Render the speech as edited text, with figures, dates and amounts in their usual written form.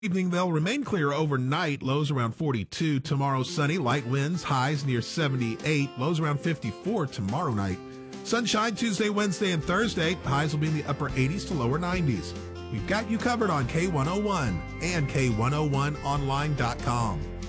Evening, they'll remain clear overnight, lows around 42. Tomorrow, sunny, light winds, highs near 78, lows around 54 tomorrow night. Sunshine Tuesday, Wednesday, and Thursday. Highs will be in the upper 80s to lower 90s. We've got you covered on K101 and K101online.com.